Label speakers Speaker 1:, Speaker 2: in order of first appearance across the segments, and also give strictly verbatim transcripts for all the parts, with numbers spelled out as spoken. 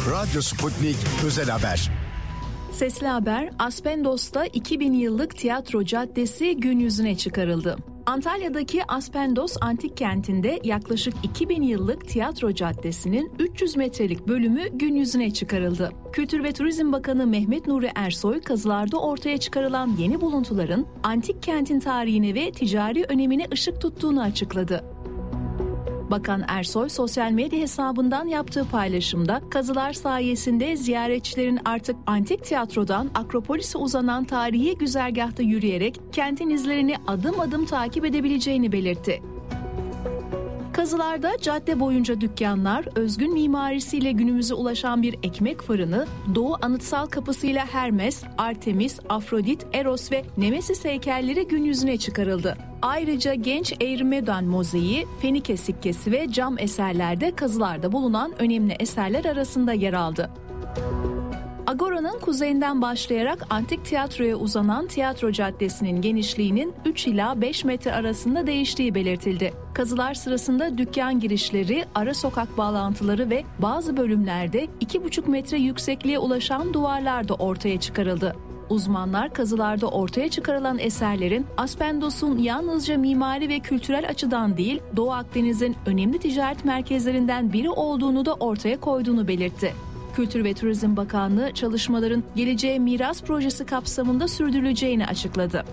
Speaker 1: Radyo Sputnik Özel Haber.
Speaker 2: Sesli Haber, Aspendos'ta iki bin yıllık tiyatro caddesi gün yüzüne çıkarıldı. Antalya'daki Aspendos Antik Kenti'nde yaklaşık iki bin yıllık tiyatro caddesinin üç yüz metrelik bölümü gün yüzüne çıkarıldı. Kültür ve Turizm Bakanı Mehmet Nuri Ersoy, kazılarda ortaya çıkarılan yeni buluntuların antik kentin tarihine ve ticari önemine ışık tuttuğunu açıkladı. Bakan Ersoy, sosyal medya hesabından yaptığı paylaşımda kazılar sayesinde ziyaretçilerin artık antik tiyatrodan Akropolis'e uzanan tarihi güzergahta yürüyerek kentin izlerini adım adım takip edebileceğini belirtti. Kazılarda cadde boyunca dükkanlar, özgün mimarisiyle günümüze ulaşan bir ekmek fırını, Doğu Anıtsal Kapısı'yla Hermes, Artemis, Afrodit, Eros ve Nemesis heykelleri gün yüzüne çıkarıldı. Ayrıca genç Eğirmedan mozaiği, Fenike sikkesi ve cam eserlerde kazılarda bulunan önemli eserler arasında yer aldı. Agora'nın kuzeyinden başlayarak antik tiyatroya uzanan tiyatro caddesinin genişliğinin üç ila beş metre arasında değiştiği belirtildi. Kazılar sırasında dükkan girişleri, ara sokak bağlantıları ve bazı bölümlerde iki buçuk metre yüksekliğe ulaşan duvarlar da ortaya çıkarıldı. Uzmanlar kazılarda ortaya çıkarılan eserlerin Aspendos'un yalnızca mimari ve kültürel açıdan değil, Doğu Akdeniz'in önemli ticaret merkezlerinden biri olduğunu da ortaya koyduğunu belirtti. Kültür ve Turizm Bakanlığı çalışmaların Geleceğe Miras Projesi kapsamında sürdürüleceğini açıkladı.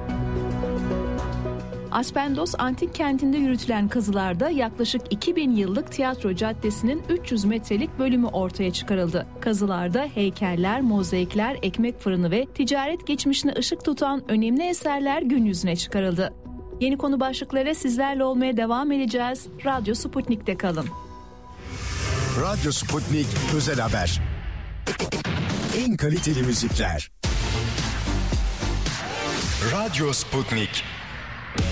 Speaker 2: Aspendos Antik Kenti'nde yürütülen kazılarda yaklaşık iki bin yıllık tiyatro caddesinin üç yüz metrelik bölümü ortaya çıkarıldı. Kazılarda heykeller, mozaikler, ekmek fırını ve ticaret geçmişine ışık tutan önemli eserler gün yüzüne çıkarıldı. Yeni konu başlıkları sizlerle olmaya devam edeceğiz. Radyo Sputnik'te kalın.
Speaker 1: Radyo Sputnik Özel Haber. En kaliteli müzikler. Radyo Sputnik.